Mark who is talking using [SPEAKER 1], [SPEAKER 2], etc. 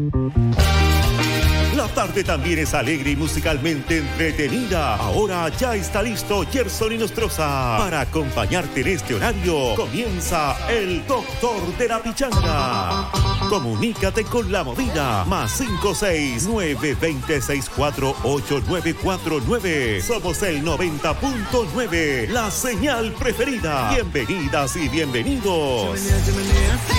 [SPEAKER 1] La tarde también es alegre y musicalmente entretenida. Ahora ya está listo Gerson Inostroza para acompañarte en este horario. Comienza el Doctor de la Pichanga. Comunícate con la movida +569-2064-8949. Somos el 90.9, la señal preferida. Bienvenidas y bienvenidos.